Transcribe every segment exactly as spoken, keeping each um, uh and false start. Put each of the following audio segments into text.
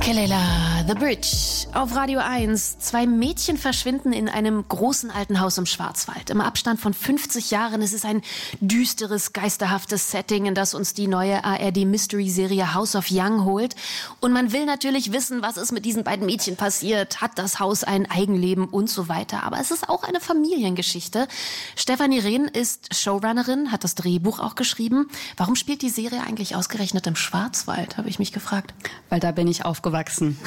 Kelela, The Bridge, auf Radio eins. Zwei Mädchen verschwinden in einem großen alten Haus im Schwarzwald. Im Abstand von fünfzig Jahren. Es ist ein düsteres, geisterhaftes Setting, in das uns die neue A R D-Mystery-Serie House of Young holt. Und man will natürlich wissen, was ist mit diesen beiden Mädchen passiert. Hat das Haus ein Eigenleben und so weiter. Aber es ist auch eine Familiengeschichte. Stefanie Rehn ist Showrunnerin, hat das Drehbuch auch geschrieben. Warum spielt die Serie eigentlich ausgerechnet im Schwarzwald, habe ich mich gefragt. Weil da bin ich aufgewachsen.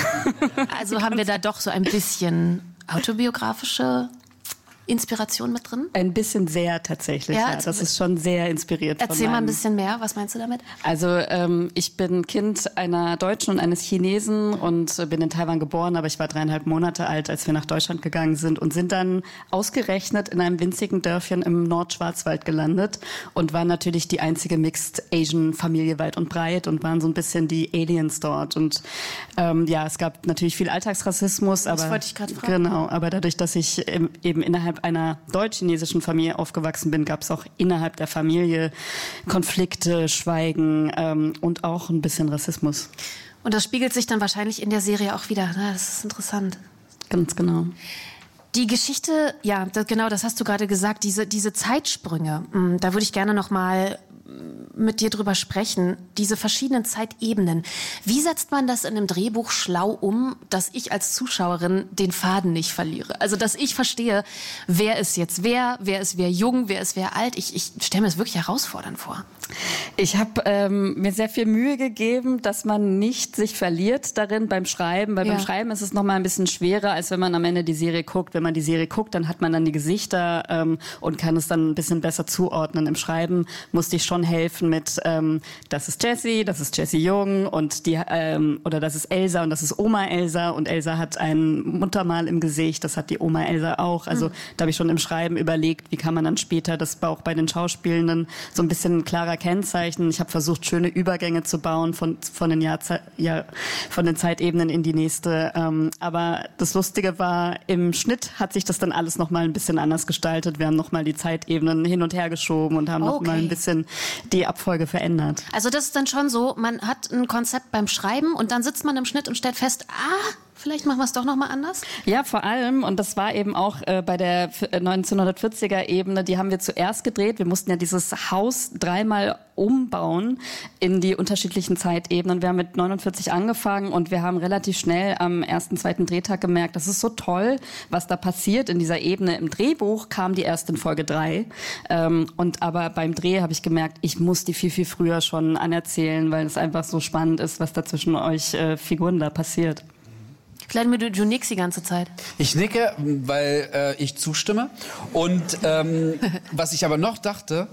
Also haben wir da doch so ein bisschen autobiografische Inspiration mit drin? Ein bisschen sehr tatsächlich, ja. ja. Das ist schon sehr inspiriert. Erzähl von mal ein bisschen mehr, was meinst du damit? Also ähm, ich bin Kind einer Deutschen und eines Chinesen und bin in Taiwan geboren, aber ich war dreieinhalb Monate alt, als wir nach Deutschland gegangen sind und sind dann ausgerechnet in einem winzigen Dörfchen im Nordschwarzwald gelandet und waren natürlich die einzige Mixed Asian Familie weit und breit und waren so ein bisschen die Aliens dort. Und ähm, ja, es gab natürlich viel Alltagsrassismus, das aber wollte ich gerade fragen. Genau, aber dadurch, dass ich ähm, eben innerhalb einer deutsch-chinesischen Familie aufgewachsen bin, gab es auch innerhalb der Familie Konflikte, Schweigen ähm, und auch ein bisschen Rassismus. Und das spiegelt sich dann wahrscheinlich in der Serie auch wieder. Ne? Das ist interessant. Ganz genau. Die Geschichte, ja, das, genau, das hast du gerade gesagt, diese, diese Zeitsprünge, mh, da würde ich gerne noch mal mit dir drüber sprechen, diese verschiedenen Zeitebenen. Wie setzt man das in einem Drehbuch schlau um, dass ich als Zuschauerin den Faden nicht verliere? Also, dass ich verstehe, wer ist jetzt wer, wer ist wer jung, wer ist wer alt. Ich, ich stelle mir das wirklich herausfordernd vor. Ich habe ähm, mir sehr viel Mühe gegeben, dass man nicht sich verliert darin beim Schreiben, weil ja. beim Schreiben ist es noch mal ein bisschen schwerer, als wenn man am Ende die Serie guckt. Wenn man die Serie guckt, dann hat man dann die Gesichter ähm, und kann es dann ein bisschen besser zuordnen. Im Schreiben musste ich schon helfen mit, ähm, das ist Jessie, das ist Jessie Jung und die ähm, oder das ist Elsa und das ist Oma Elsa und Elsa hat ein Muttermal im Gesicht, das hat die Oma Elsa auch. Also mhm. da habe ich schon im Schreiben überlegt, wie kann man dann später das auch bei den Schauspielenden so ein bisschen klarer kennzeichnen. Ich habe versucht, schöne Übergänge zu bauen von von den Jahrze- ja, von den Zeitebenen in die nächste. Ähm, aber das Lustige war, im Schnitt hat sich das dann alles noch mal ein bisschen anders gestaltet. Wir haben noch mal die Zeitebenen hin und her geschoben und haben okay. noch mal ein bisschen die Abfolge verändert. Also das ist dann schon so, man hat ein Konzept beim Schreiben und dann sitzt man im Schnitt und stellt fest, ah, vielleicht machen wir es doch noch mal anders? Ja, vor allem, und das war eben auch äh, bei der neunzehnhundertvierziger-Ebene, die haben wir zuerst gedreht. Wir mussten ja dieses Haus dreimal umbauen in die unterschiedlichen Zeitebenen. Wir haben mit neunundvierzig angefangen und wir haben relativ schnell am ersten, zweiten Drehtag gemerkt, das ist so toll, was da passiert in dieser Ebene. Im Drehbuch kam die erst in Folge drei. Ähm, und aber beim Dreh habe ich gemerkt, ich muss die viel, viel früher schon anerzählen, weil es einfach so spannend ist, was da zwischen euch äh, Figuren da passiert. Vladimir, du, du nickst die ganze Zeit. Ich nicke, weil äh, ich zustimme. Und ähm, was ich aber noch dachte,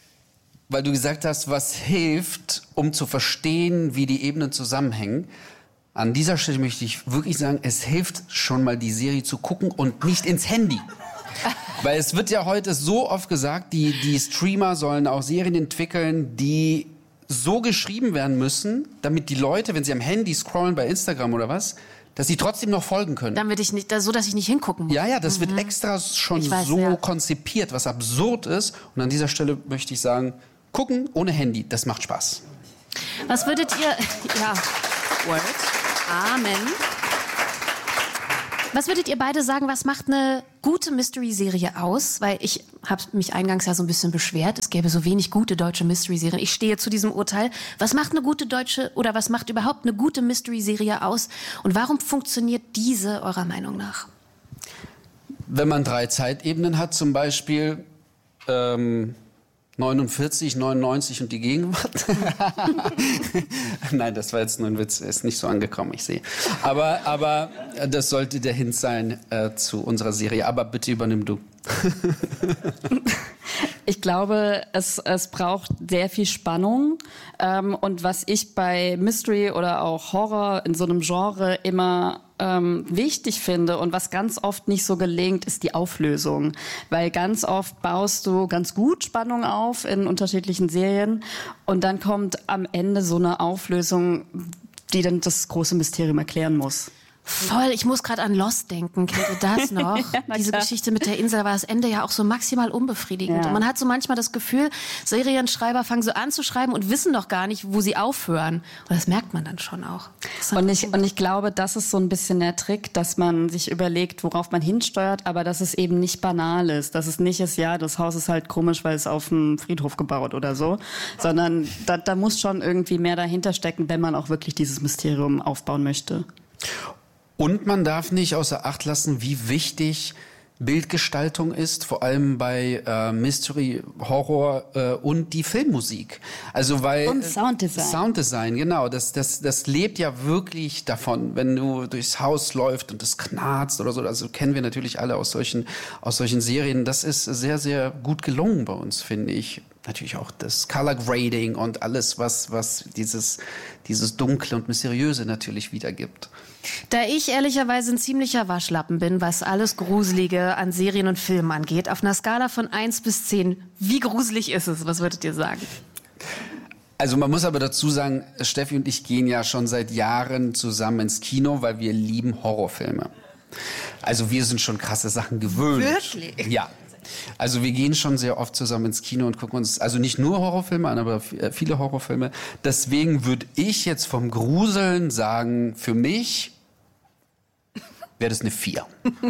weil du gesagt hast, was hilft, um zu verstehen, wie die Ebenen zusammenhängen. An dieser Stelle möchte ich wirklich sagen, es hilft schon mal, die Serie zu gucken und nicht ins Handy. Weil es wird ja heute so oft gesagt, die, die Streamer sollen auch Serien entwickeln, die so geschrieben werden müssen, damit die Leute, wenn sie am Handy scrollen bei Instagram oder was, dass sie trotzdem noch folgen können. Damit ich nicht, so dass ich nicht hingucken muss. Ja, ja, das mhm. wird extra schon weiß, so ja. konzipiert, was absurd ist. Und an dieser Stelle möchte ich sagen, gucken ohne Handy, das macht Spaß. Was würdet ihr, ja, Word, Amen. Was würdet ihr beide sagen, was macht eine gute Mystery-Serie aus? Weil ich habe mich eingangs ja so ein bisschen beschwert, es gäbe so wenig gute deutsche Mystery-Serien. Ich stehe zu diesem Urteil. Was macht eine gute deutsche oder was macht überhaupt eine gute Mystery-Serie aus? Und warum funktioniert diese eurer Meinung nach? Wenn man drei Zeitebenen hat, zum Beispiel ähm, neunundvierzig, neunundneunzig und die Gegenwart. Nein, das war jetzt nur ein Witz, er ist nicht so angekommen, ich sehe. Aber, aber das sollte der Hint sein äh, zu unserer Serie. Aber bitte übernimm du. Ich glaube, es, es braucht sehr viel Spannung. Ähm, und was ich bei Mystery oder auch Horror in so einem Genre immer ähm, wichtig finde und was ganz oft nicht so gelingt, ist die Auflösung. Weil ganz oft baust du ganz gut Spannung auf in unterschiedlichen Serien und dann kommt am Ende so eine Auflösung, die dann das große Mysterium erklären muss. Voll, ich muss gerade an Lost denken. Kennt ihr das noch? Ja, diese klar. Geschichte mit der Insel, da war das Ende ja auch so maximal unbefriedigend. Ja. Und man hat so manchmal das Gefühl, Serienschreiber fangen so an zu schreiben und wissen noch gar nicht, wo sie aufhören. Und das merkt man dann schon auch. Und ich, und ich glaube, das ist so ein bisschen der Trick, dass man sich überlegt, worauf man hinsteuert, aber dass es eben nicht banal ist. Dass es nicht ist, ja, das Haus ist halt komisch, weil es auf dem Friedhof gebaut oder so. Sondern da, da muss schon irgendwie mehr dahinter stecken, wenn man auch wirklich dieses Mysterium aufbauen möchte. Und man darf nicht außer Acht lassen, wie wichtig Bildgestaltung ist, vor allem bei äh, Mystery, Horror äh, und die Filmmusik. Also weil und Sounddesign. Sounddesign, genau. Das, das, das lebt ja wirklich davon, wenn du durchs Haus läufst und es knarzt oder so. Also kennen wir natürlich alle aus solchen, aus solchen Serien. Das ist sehr, sehr gut gelungen bei uns, finde ich. Natürlich auch das Color Grading und alles, was, was dieses, dieses Dunkle und Mysteriöse natürlich wiedergibt. Da ich ehrlicherweise ein ziemlicher Waschlappen bin, was alles Gruselige an Serien und Filmen angeht, auf einer Skala von eins bis zehn, wie gruselig ist es? Was würdet ihr sagen? Also man muss aber dazu sagen, Steffi und ich gehen ja schon seit Jahren zusammen ins Kino, weil wir lieben Horrorfilme. Also wir sind schon krasse Sachen gewöhnt. Wirklich? Ja. Also wir gehen schon sehr oft zusammen ins Kino und gucken uns, also nicht nur Horrorfilme an, aber viele Horrorfilme. Deswegen würde ich jetzt vom Gruseln sagen, für mich wäre das eine vier.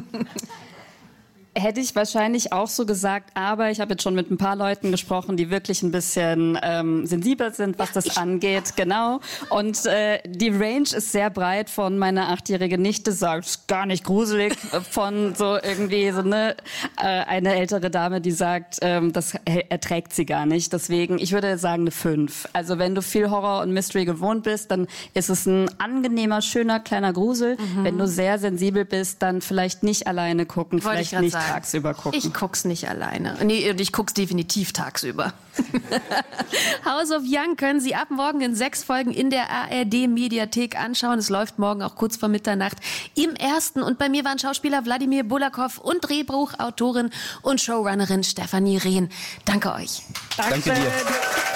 Hätte ich wahrscheinlich auch so gesagt, aber ich habe jetzt schon mit ein paar Leuten gesprochen, die wirklich ein bisschen ähm, sensibel sind, was das angeht, genau. Und äh, die Range ist sehr breit von meiner achtjährige Nichte sagt, ist gar nicht gruselig, von so irgendwie so eine äh, eine ältere Dame, die sagt, ähm, das erträgt sie gar nicht. Deswegen, ich würde sagen eine fünf. Also wenn du viel Horror und Mystery gewohnt bist, dann ist es ein angenehmer, schöner, kleiner Grusel. Mhm. Wenn du sehr sensibel bist, dann vielleicht nicht alleine gucken, Wollte vielleicht nicht sagen. tagsüber gucken. Ich guck's nicht alleine. Nee, ich guck's definitiv tagsüber. House of Young können Sie ab morgen in sechs Folgen in der A R D-Mediathek anschauen. Es läuft morgen auch kurz vor Mitternacht im ersten. Und bei mir waren Schauspieler Wladimir Bulakow und Drehbuchautorin und Showrunnerin Stefanie Rehn. Danke euch. Danke, Danke dir.